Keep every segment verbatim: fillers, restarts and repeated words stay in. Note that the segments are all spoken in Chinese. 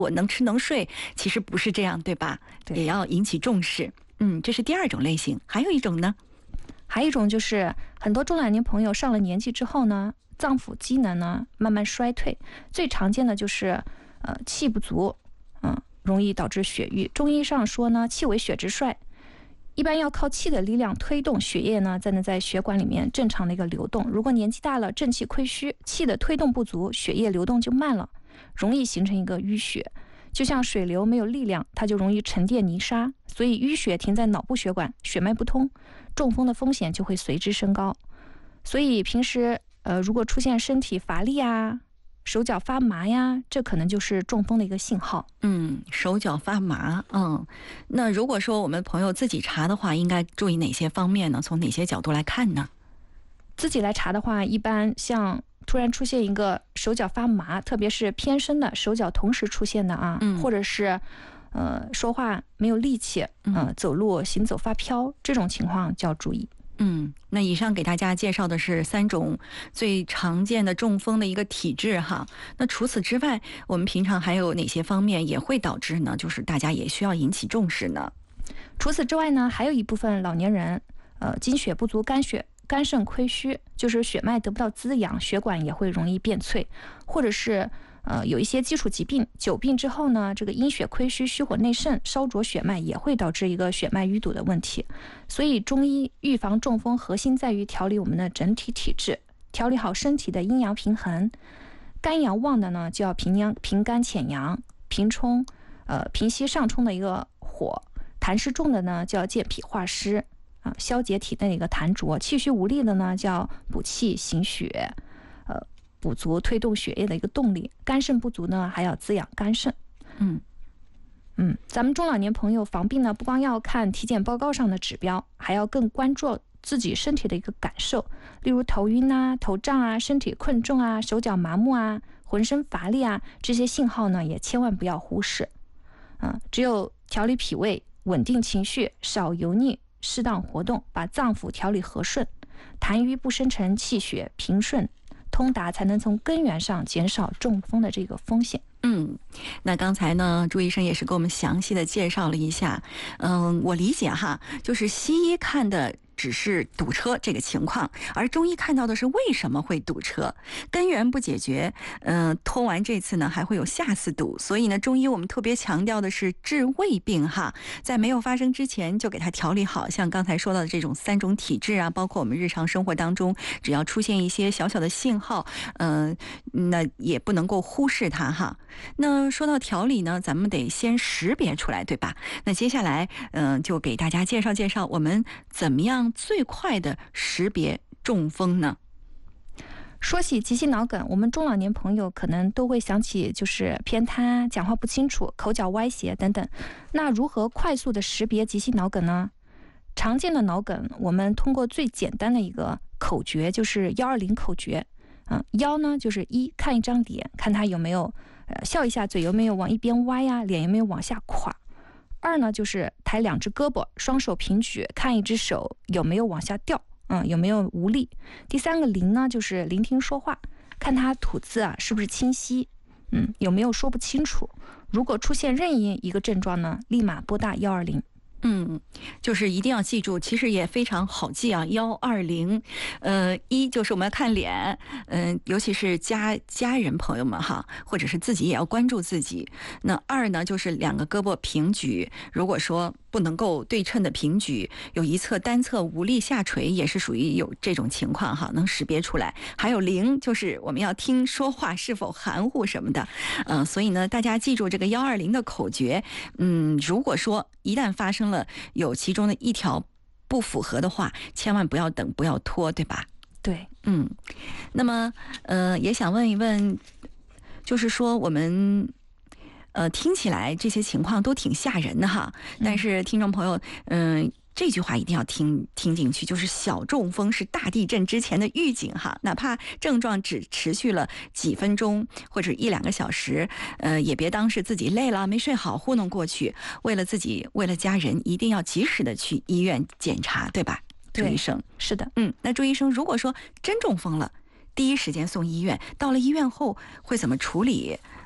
我能吃能睡，其实不是这样，对吧？ 对， 也要引起重视。嗯，这是第二种类型。还有一种呢？ 还有一种就是很多中老年朋友上了年纪之后呢，脏腑机能呢慢慢衰退，最常见的就是呃气不足，嗯，容易导致血瘀。中医上说呢，气为血之帅，一般要靠气的力量推动血液呢，才能在血管里面正常的一个流动。如果年纪大了，正气亏虚，气的推动不足，血液流动就慢了，容易形成一个淤血。就像水流没有力量，它就容易沉淀泥沙，所以淤血停在脑部血管，血脉不通，中风的风险就会随之升高。所以平时呃，如果出现身体乏力啊、手脚发麻呀，这可能就是中风的一个信号。 嗯，手脚发麻。嗯，那如果说我们朋友自己查的话，应该注意哪些方面呢？从哪些角度来看呢？ 自己来查的话，一般像突然出现一个手脚发麻，特别是偏身的手脚同时出现的啊， 嗯、 或者是呃说话没有力气，呃走路行走发飘，这种情况就要注意。 嗯，那以上给大家介绍的是三种最常见的中风的一个体质哈。那除此之外，我们平常还有哪些方面也会导致呢？就是大家也需要引起重视呢？ 除此之外呢，还有一部分老年人，呃，精血不足、肝血。肝肾亏虚，就是血脉得不到滋养，血管也会容易变脆，或者是呃有一些基础疾病，久病之后呢，这个阴血亏虚、虚火内盛、烧灼血脉，也会导致一个血脉淤堵的问题。所以中医预防中风核心在于调理我们的整体体质，调理好身体的阴阳平衡。肝阳旺的呢，就要平阳平肝潜阳，平冲呃平息上冲的一个火；痰湿重的呢，就要健脾化湿。啊，消解体内的一个痰浊，气虚无力的呢，叫补气行血，呃，补足推动血液的一个动力。肝肾不足呢，还要滋养肝肾。 嗯嗯，咱们中老年朋友防病呢，不光要看体检报告上的指标，还要更关注自己身体的一个感受，例如头晕啊、头胀啊、身体困重啊、手脚麻木啊、浑身乏力啊，这些信号呢，也千万不要忽视。嗯，只有调理脾胃、稳定情绪、少油腻。适当活动，把脏腑调理和顺，痰瘀不生成，气血平顺通达，才能从根源上减少中风的这个风险。 嗯，那刚才呢，朱医生也是给我们详细的介绍了一下。嗯，我理解哈，就是西医看的只是堵车这个情况，而中医看到的是为什么会堵车，根源不解决，嗯、呃，拖完这次呢，还会有下次堵。所以呢，中医我们特别强调的是治未病哈，在没有发生之前就给它调理好。像刚才说到的这种三种体质啊，包括我们日常生活当中，只要出现一些小小的信号，嗯、呃，那也不能够忽视它哈。那说到调理呢，咱们得先识别出来，对吧？那接下来，嗯、呃，就给大家介绍介绍我们怎么样最快的识别中风呢？ 说起急性脑梗，我们中老年朋友可能都会想起就是偏瘫、讲话不清楚、口角歪斜等等。那如何快速的识别急性脑梗呢？常见的脑梗，我们通过最简单的一个口诀，就是幺二零口诀。嗯，幺呢就是一，看一张脸，看他有没有呃笑一下，嘴有没有往一边歪呀，脸有没有往下垮。二呢就是抬两只胳膊，双手平举，看一只手有没有往下掉，嗯，有没有无力。第三个零呢就是聆听说话，看他吐字啊是不是清晰，嗯，有没有说不清楚。如果出现任意一个症状呢，立马拨打幺二零。 嗯，就是一定要记住，其实也非常好记啊，幺二零，呃，一就是我们要看脸，嗯、呃，尤其是家家人朋友们哈，或者是自己也要关注自己。那二呢，就是两个胳膊平举，如果说不能够对称的平举，有一侧单侧无力下垂，也是属于有这种情况哈，能识别出来。还有零，就是我们要听说话是否含糊什么的，嗯、呃，所以呢，大家记住这个幺二零的口诀，嗯，如果说一旦发生了有其中的一条不符合的话，千万不要等，不要拖，对吧？ 对， 嗯，那么呃，也想问一问，就是说我们呃听起来这些情况都挺吓人的哈，但是听众朋友，嗯、呃。这句话一定要听听进去，就是小中风是大地震之前的预警哈，哪怕症状只持续了几分钟或者一两个小时，呃，也别当是自己累了没睡好糊弄过去。为了自己，为了家人，一定要及时的去医院检查，对吧？朱医生， 是的， 嗯，那朱医生，如果说真中风了，第一时间送医院，到了医院后会怎么处理？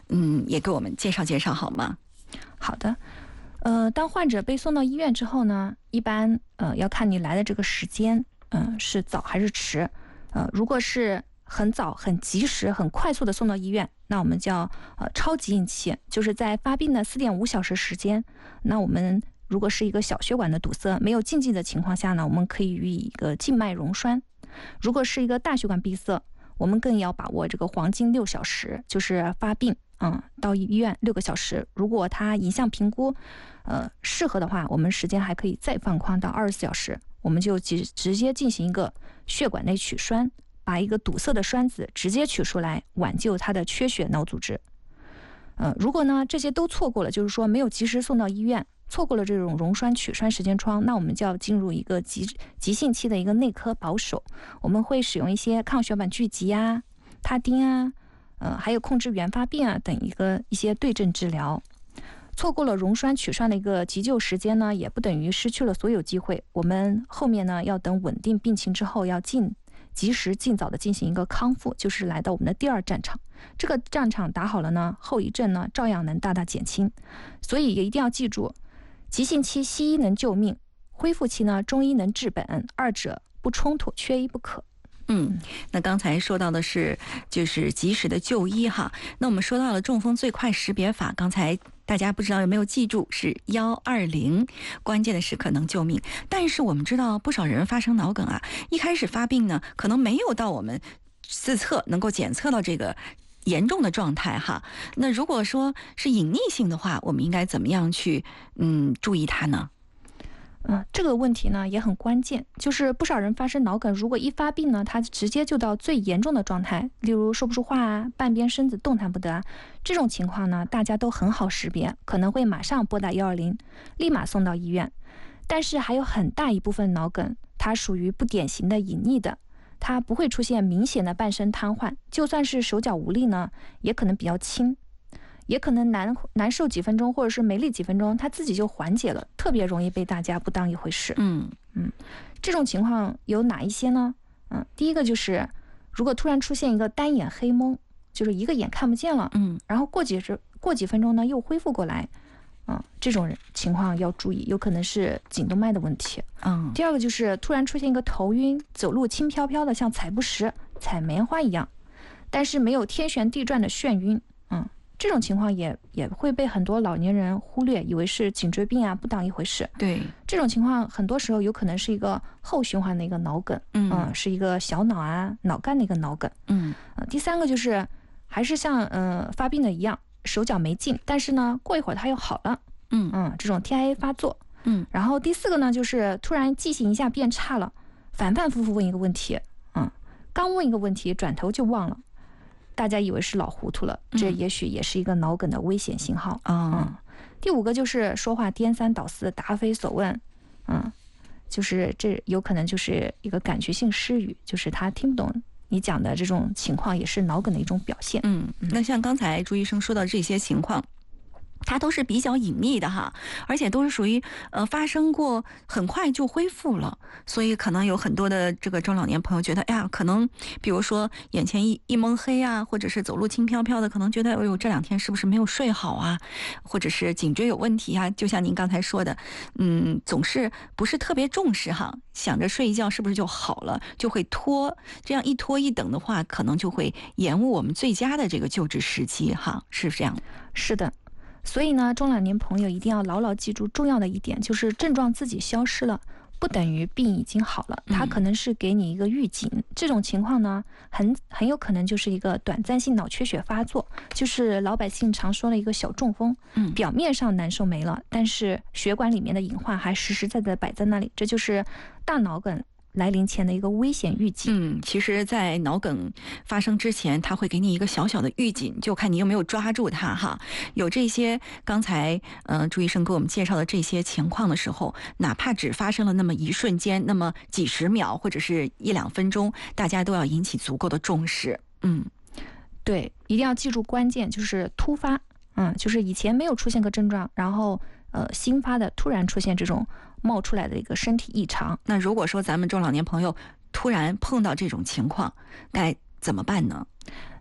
嗯，也给我们介绍介绍好吗？ 好的。呃，当患者被送到医院之后呢，一般呃要看你来的这个时间，嗯、呃，是早还是迟。呃，如果是很早、很及时、很快速的送到医院，那我们叫呃超急性期，就是在发病的四点五小时时间。那我们如果是一个小血管的堵塞，没有禁忌的情况下呢，我们可以予以一个静脉溶栓。如果是一个大血管闭塞，我们更要把握这个黄金六小时，就是发病。嗯，到医院六个小时，如果它影像评估，呃，适合的话，我们时间还可以再放宽到二十四小时，我们就直直接进行一个血管内取栓，把一个堵塞的栓子直接取出来，挽救它的缺血脑组织。呃，如果呢这些都错过了，就是说没有及时送到医院，错过了这种溶栓取栓时间窗，那我们就要进入一个急急性期的一个内科保守，我们会使用一些抗血管聚集啊、他汀啊。呃，还有控制原发病啊等一个一些对症治疗。错过了溶栓取栓的一个急救时间呢，也不等于失去了所有机会。我们后面呢要等稳定病情之后，要尽及时尽早的进行一个康复，就是来到我们的第二战场。这个战场打好了呢，后遗症呢照样能大大减轻。所以也一定要记住，急性期西医能救命，恢复期呢中医能治本，二者不冲突，缺一不可。 嗯，那刚才说到的是就是及时的就医哈。那我们说到了中风最快识别法，刚才大家不知道有没有记住是一二零，关键的时刻能救命。但是我们知道不少人发生脑梗啊，一开始发病呢，可能没有到我们自测能够检测到这个严重的状态哈。那如果说是隐匿性的话，我们应该怎么样去嗯注意它呢？ 嗯，这个问题呢也很关键，就是不少人发生脑梗，如果一发病呢，他直接就到最严重的状态，例如说不出话啊，半边身子动弹不得啊，这种情况呢，大家都很好识别，可能会马上拨打一二零，立马送到医院。但是还有很大一部分脑梗，它属于不典型的隐匿的，它不会出现明显的半身瘫痪，就算是手脚无力呢，也可能比较轻。也可能难难受几分钟，或者是没力几分钟，他自己就缓解了，特别容易被大家不当一回事。 嗯嗯，这种情况有哪一些呢？嗯，第一个就是如果突然出现一个单眼黑蒙，就是一个眼看不见了， 嗯， 然后过几十过几分钟呢又恢复过来，嗯，这种情况要注意，有可能是颈动脉的问题。 嗯， 第二个就是突然出现一个头晕，走路轻飘飘的，像踩不实、踩棉花一样，但是没有天旋地转的眩晕。嗯。这种情况也也会被很多老年人忽略，以为是颈椎病啊，不当一回事。 对， 这种情况很多时候有可能是一个后循环的一个脑梗， 嗯， 呃、是一个小脑啊、脑干的一个脑梗。 嗯， 呃，第三个就是还是像呃发病的一样，手脚没劲，但是呢过一会儿它又好了， 嗯嗯，这种 T I A 发作。 嗯， 然后第四个呢就是突然记性一下变差了，反反复复问一个问题，嗯，刚问一个问题转头就忘了。大家以为是老糊涂了，这也许也是一个脑梗的危险信号。 嗯， 嗯，第五个就是说话颠三倒四、答非所问，嗯，就是这有可能就是一个感觉性失语，就是他听不懂你讲的这种情况，也是脑梗的一种表现。 嗯，那像刚才朱医生说到这些情况，它都是比较隐秘的哈，而且都是属于呃发生过很快就恢复了，所以可能有很多的这个中老年朋友觉得，哎呀，可能比如说眼前一一蒙黑啊，或者是走路轻飘飘的，可能觉得哎呦这两天是不是没有睡好啊，或者是颈椎有问题啊，就像您刚才说的，嗯，总是不是特别重视哈，想着睡一觉是不是就好了，就会拖，这样一拖一等的话，可能就会延误我们最佳的这个救治时机哈，是这样。 是的。所以呢，中老年朋友一定要牢牢记住重要的一点，就是症状自己消失了，不等于病已经好了，它可能是给你一个预警。嗯、这种情况呢，很很有可能就是一个短暂性脑缺血发作，就是老百姓常说的一个小中风。 嗯， 表面上难受没了，但是血管里面的隐患还实实在在摆在那里，这就是大脑梗来临前的一个危险预警。 嗯，其实在脑梗发生之前，它会给你一个小小的预警，就看你有没有抓住它哈。有这些刚才呃朱医生给我们介绍的这些情况的时候，哪怕只发生了那么一瞬间，那么几十秒或者是一两分钟，大家都要引起足够的重视。嗯， 对，一定要记住关键就是突发，嗯，就是以前没有出现过症状，然后呃新发的突然出现这种冒出来的一个身体异常。 那如果说咱们中老年朋友突然碰到这种情况，该怎么办呢？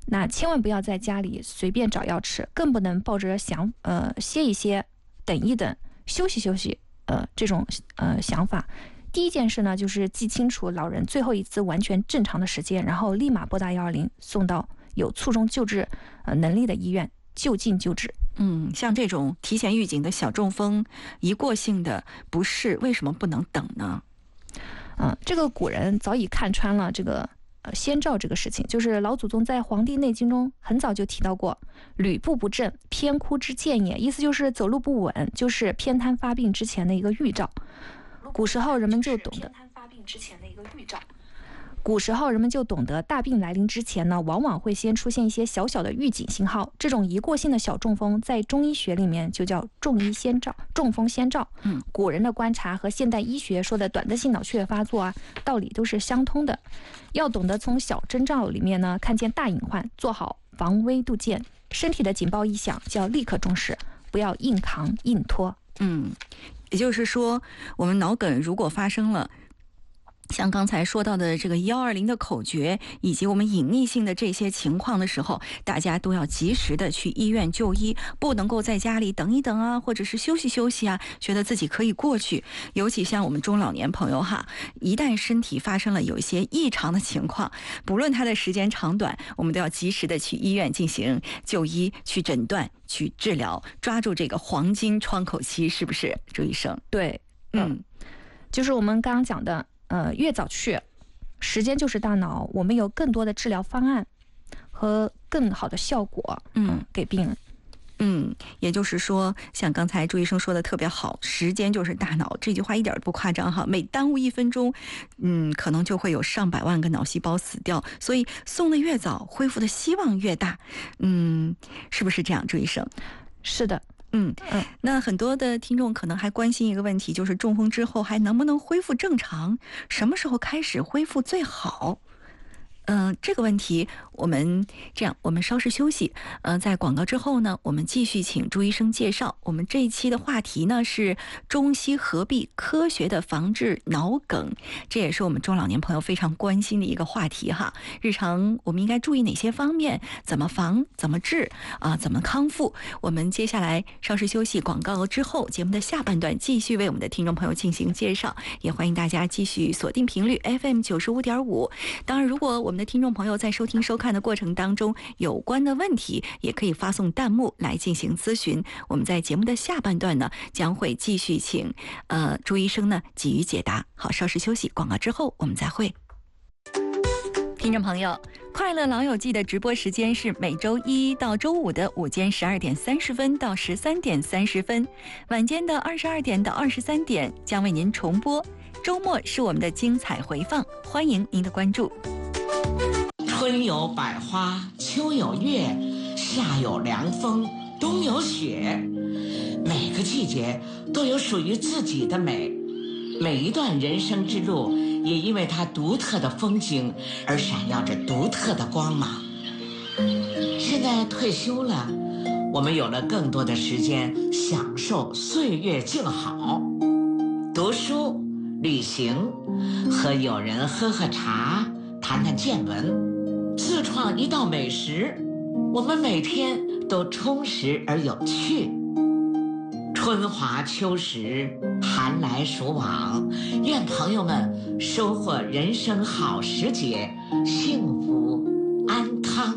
那千万不要在家里随便找药吃，更不能抱着想呃歇一歇、等一等、休息休息呃这种呃想法。第一件事呢，就是记清楚老人最后一次完全正常的时间，然后立马拨打一二零，送到有卒中救治呃能力的医院就近救治。 嗯，像这种提前预警的小中风、一过性的不适，为什么不能等呢？ 嗯、呃，这个古人早已看穿了这个呃先兆这个事情，就是老祖宗在《黄帝内经》中很早就提到过“履步不正，偏枯之见也”，意思就是走路不稳，就是偏瘫发病之前的一个预兆。古时候人们就懂得偏瘫发病之前的一个预兆。古时候人们就懂得大病来临之前呢，往往会先出现一些小小的预警信号。这种一过性的小中风，在中医学里面就叫中医先兆、中风先兆。 嗯， 古人的观察和现代医学说的短暂性脑血发作啊，道理都是相通的。要懂得从小征兆里面呢，看见大隐患，做好防微杜渐。身体的警报一响，就要立刻重视，不要硬扛硬拖。 嗯，也就是说，我们脑梗如果发生了，像刚才说到的这个一二零的口诀，以及我们隐匿性的这些情况的时候，大家都要及时的去医院就医，不能够在家里等一等啊，或者是休息休息啊，觉得自己可以过去。尤其像我们中老年朋友哈，一旦身体发生了有一些异常的情况，不论它的时间长短，我们都要及时的去医院进行就医、去诊断、去治疗，抓住这个黄金窗口期，是不是，朱医生？ 对， 嗯， 嗯就是我们刚刚讲的。呃，越早去，时间就是大脑，我们有更多的治疗方案和更好的效果，嗯，给病人。 嗯，也就是说，像刚才朱医生说的特别好，时间就是大脑，这句话一点都不夸张哈。每耽误一分钟，嗯，可能就会有上百万个脑细胞死掉，所以送的越早，恢复的希望越大。嗯，是不是这样，朱医生？ 是的。 嗯，那很多的听众可能还关心一个问题，就是中风之后还能不能恢复正常？什么时候开始恢复最好？嗯、呃，这个问题我们这样，我们稍事休息。呃，在广告之后呢，我们继续请朱医生介绍。我们这一期的话题呢是中西合璧，科学的防治脑梗，这也是我们中老年朋友非常关心的一个话题哈。日常我们应该注意哪些方面？怎么防？怎么治？啊、呃，怎么康复？我们接下来稍事休息，广告之后，节目的下半段继续为我们的听众朋友进行介绍。也欢迎大家继续锁定频率 F M 九十五点五。当然，如果我们我们的听众朋友在收听收看的过程当中有关的问题，也可以发送弹幕来进行咨询。我们在节目的下半段呢，将会继续请呃朱医生呢给予解答。好，稍事休息，广告之后我们再会。听众朋友，快乐老友记的直播时间是每周一到周五的午间十二点三十分到十三点三十分，晚间的二十二点到二十三点将为您重播。周末是我们的精彩回放，欢迎您的关注。 春有百花，秋有月，夏有凉风，冬有雪。每个季节都有属于自己的美，每一段人生之路也因为它独特的风景而闪耀着独特的光芒。现在退休了，我们有了更多的时间享受岁月静好，读书、旅行，和友人喝喝茶，谈谈见闻，自创一道美食，我们每天都充实而有趣。春华秋实，寒来暑往，愿朋友们收获人生好时节，幸福安康。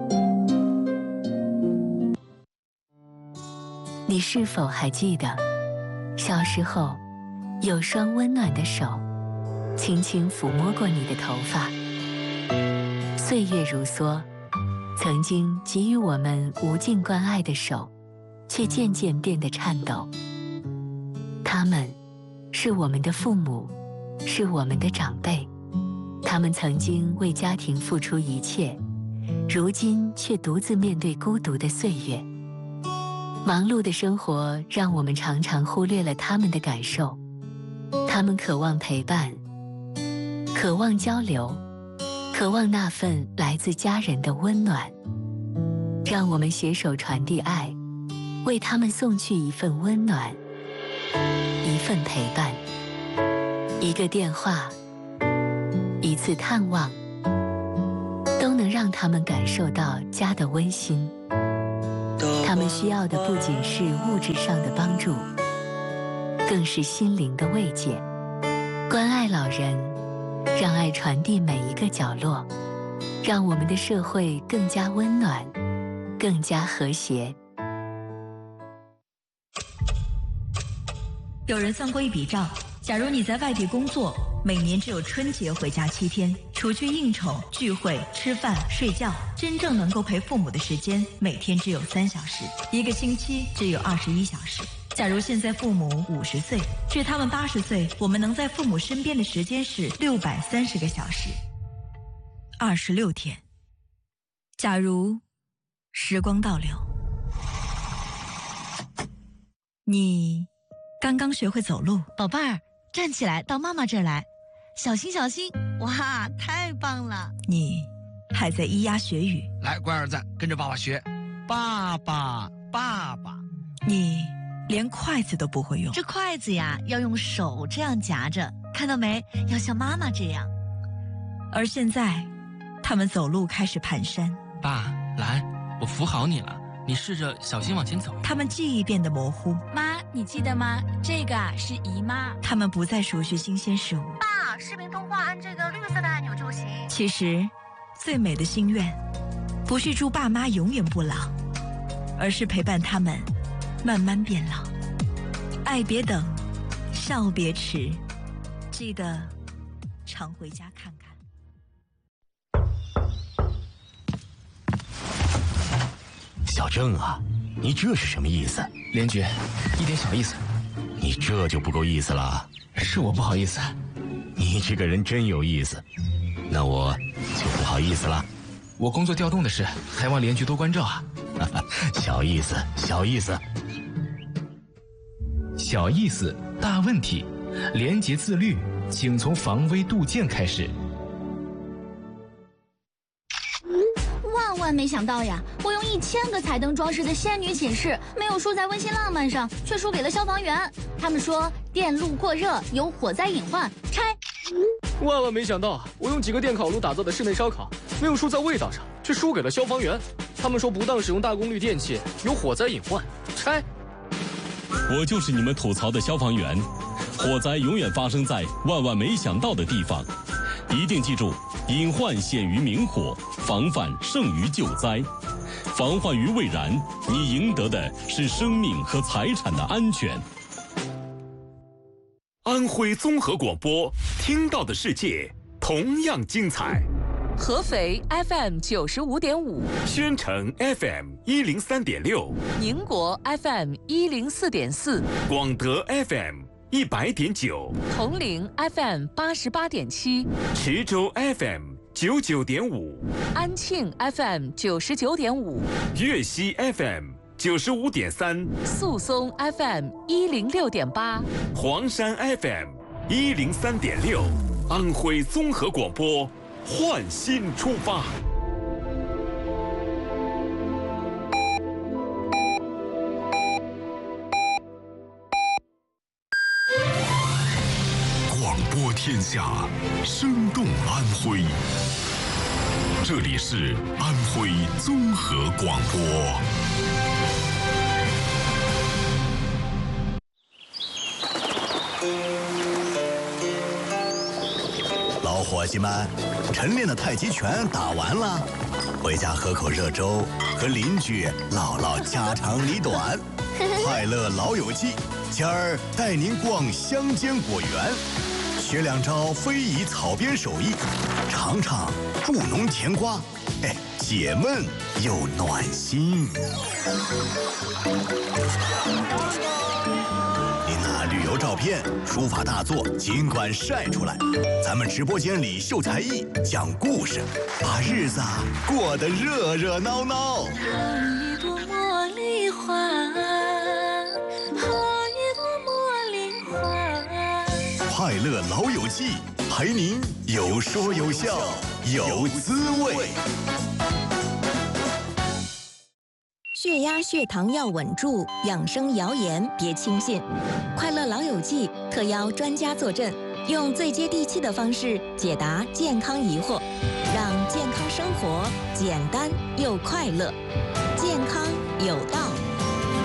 你是否还记得，小时候有双温暖的手轻轻抚摸过你的头发？岁月如梭，曾经给予我们无尽关爱的手，却渐渐变得颤抖。他们是我们的父母，是我们的长辈，他们曾经为家庭付出一切，如今却独自面对孤独的岁月。忙碌的生活让我们常常忽略了他们的感受，他们渴望陪伴，渴望交流，渴望那份来自家人的温暖。让我们携手传递爱，为他们送去一份温暖，一份陪伴。一个电话，一次探望，都能让让他们感受到家的温馨。他们需要的不仅是物质上的帮助，更是心灵的慰藉。关爱老人，让爱传递每一个角落，让我们的社会更加温暖，更加和谐。 有人算过一笔账，假如你在外地工作，每年只有春节回家七天，除去应酬、聚会、吃饭、睡觉，真正能够陪父母的时间，每天只有三小时，一个星期只有二十一小时。假如现在父母五十岁，至他们八十岁，我们能在父母身边的时间是六百三十个小时，二十六天。假如时光倒流，你刚刚学会走路， 宝贝儿，站起来，到妈妈这儿来，小心小心！哇，太棒了！ 你还在咿呀学语， 来，乖儿子，跟着爸爸学，爸爸，爸爸。 你连筷子都不会用， 这筷子呀，要用手这样夹着，看到没？要像妈妈这样。 而现在，他们走路开始蹒跚。 爸，来，我扶好你了，你试着小心往前走。 他们记忆变得模糊。 妈，你记得吗？这个啊是姨妈。 他们不再熟悉新鲜事物。 爸，视频通话按这个绿色的按钮就行。 其实，最美的心愿，不是祝爸妈永远不老，而是陪伴他们慢慢变老。爱别等，笑别迟，记得常回家看看。 小郑啊，你这是什么意思？ 连局，一点小意思。 你这就不够意思了。 是我不好意思。 你这个人真有意思，那我就不好意思了。 我工作调动的事，还望连局多关照啊。 小意思，小意思。 小意思，大问题。廉洁自律，请从防微杜渐开始。 万万没想到呀！我用一千个彩灯装饰的仙女寝室，没有输在温馨浪漫上，却输给了消防员。他们说电路过热有火灾隐患，拆。 万万没想到，我用几个电烤炉打造的室内烧烤，没有输在味道上，却输给了消防员。他们说不当使用大功率电器有火灾隐患，拆。 我就是你们吐槽的消防员，火灾永远发生在万万没想到的地方。一定记住，隐患显于明火，防范胜于救灾。防患于未然，你赢得的是生命和财产的安全。 安徽综合广播，听到的世界同样精彩。 合肥 F M 九十五点五， 宣城 F M 一零三点六， 宁国 F M 一零四点四， 广德 F M 一百点九， 铜陵 F M 八十八点七， 池州 F M 九九点五， 安庆 F M 九十九点五， 粤西 F M 九十五点三， 宿松 F M 一零六点八， 黄山 F M 一零三点六，安徽综合广播，焕新出发。 广播天下，生动安徽。这里是安徽综合广播。 老伙计们，晨练的太极拳打完了，回家喝口热粥，和邻居唠唠家长里短。快乐老友记，今儿带您逛乡间果园，学两招非遗草编手艺，尝尝助农甜瓜，哎，解闷又暖心。您拿旅游照片、书法大作尽管晒出来，咱们直播间里秀才艺、讲故事，把日子过得热热闹闹。 一朵茉莉花，一朵茉莉花。 快乐老友记，陪您有说有笑有滋味。 血压、血糖要稳住，养生谣言别轻信。快乐老友记特邀专家坐镇，用最接地气的方式解答健康疑惑，让健康生活简单又快乐，健康有道。